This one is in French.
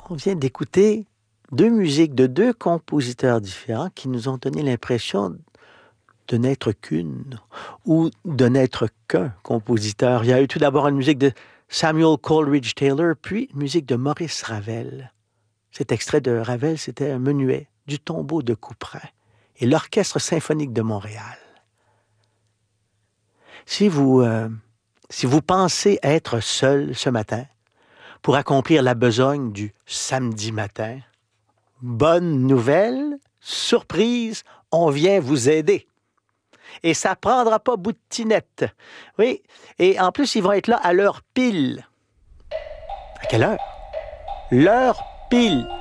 On vient d'écouter deux musiques de deux compositeurs différents qui nous ont donné l'impression de n'être qu'une ou de n'être qu'un compositeur. Il y a eu tout d'abord une musique de Samuel Coleridge Taylor, puis une musique de Maurice Ravel. Cet extrait de Ravel, c'était un menuet du tombeau de Couperin et l'Orchestre symphonique de Montréal. Si vous pensez être seul ce matin pour accomplir la besogne du samedi matin, bonne nouvelle, surprise, on vient vous aider. Et ça ne prendra pas bout de tinette. Oui, et en plus, ils vont être là à l'heure pile. À quelle heure? L'heure pile.